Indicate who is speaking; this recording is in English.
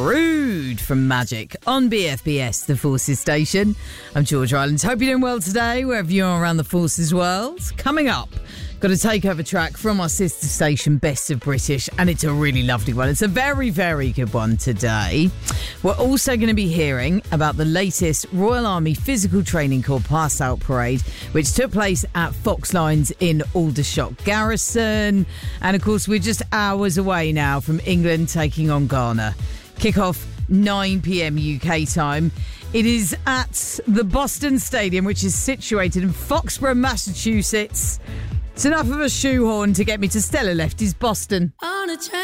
Speaker 1: Rude from Magic on BFBS, the Forces station. I'm George Rylands. Hope you're doing well today, wherever you are around the Forces world. Coming up, got a takeover track from our sister station, Best of British, and it's a really lovely one. It's a very, very good one today. We're also going to be hearing about the latest Royal Army Physical Training Corps Pass-Out Parade, which took place at Fox Lines in Aldershot Garrison. And, of course, we're just hours away now from England taking on Ghana. Kick-off 9 p.m. UK time. It is at the Boston Stadium, which is situated in Foxborough, Massachusetts. It's enough of a shoehorn to get me to Stella Lefty's Boston.